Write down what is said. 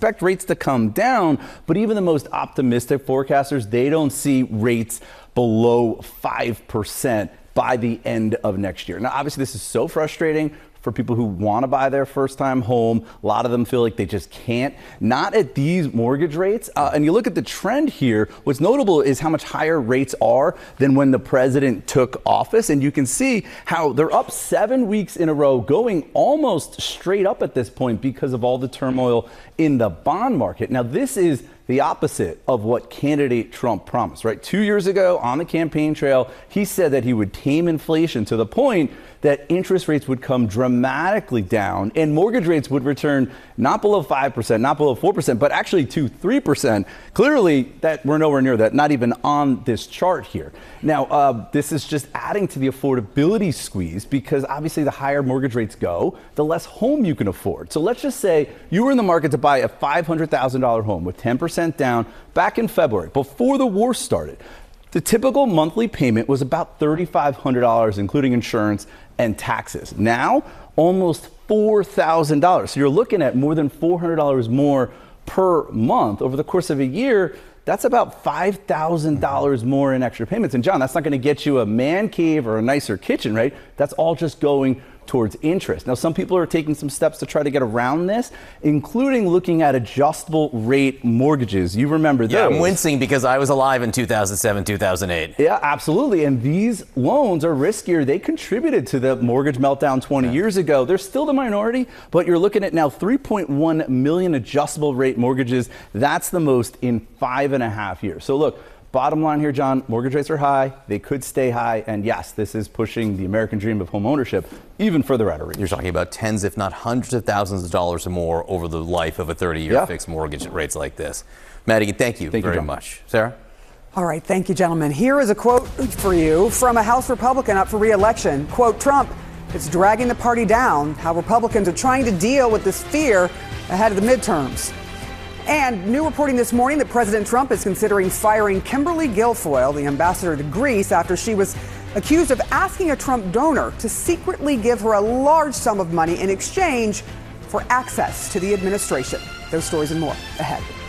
expect rates to come down, but even the most optimistic forecasters, they don't see rates below 5% by the end of next year. Now, obviously, this is so frustrating for people who want to buy their first time home. A lot of them feel like they just can't. Not at these mortgage rates. And you look at the trend here, what's notable is how much higher rates are than when the president took office. And you can see how they're up 7 weeks in a row, going almost straight up at this point because of all the turmoil in the bond market. Now, this is the opposite of what candidate Trump promised, right? 2 years ago on the campaign trail, he said that he would tame inflation to the point that interest rates would come dramatically down and mortgage rates would return not below 5%, not below 4%, but actually to 3%. Clearly, that we're nowhere near that, not even on this chart here. Now, this is just adding to the affordability squeeze because obviously the higher mortgage rates go, the less home you can afford. So let's just say you were in the market to buy a $500,000 home with 10% down back in February, before the war started. The typical monthly payment was about $3,500, including insurance and taxes. Now, almost $4,000. So you're looking at more than $400 more per month over the course of a year. That's about $5,000 more in extra payments. And John, that's not going to get you a man cave or a nicer kitchen, right? That's all just going towards interest. Now, some people are taking some steps to try to get around this, including looking at adjustable rate mortgages. You remember those. Yeah, I'm wincing because I was alive in 2007, 2008. Yeah, absolutely. And these loans are riskier. They contributed to the mortgage meltdown 20 years ago. They're still the minority, but you're looking at now 3.1 million adjustable rate mortgages. That's the most in 5.5 years. So look, bottom line here, John, mortgage rates are high. They could stay high. And yes, this is pushing the American dream of home ownership even further out of reach. You're talking about tens, if not hundreds of thousands of dollars or more over the life of a 30-year fixed mortgage at rates like this. Madigan, thank you very much. Sarah? All right. Thank you, gentlemen. Here is a quote for you from a House Republican up for re-election. Quote, Trump, it's dragging the party down. How Republicans are trying to deal with this fear ahead of the midterms. And new reporting this morning that President Trump is considering firing Kimberly Guilfoyle, the ambassador to Greece, after she was accused of asking a Trump donor to secretly give her a large sum of money in exchange for access to the administration. Those stories and more ahead.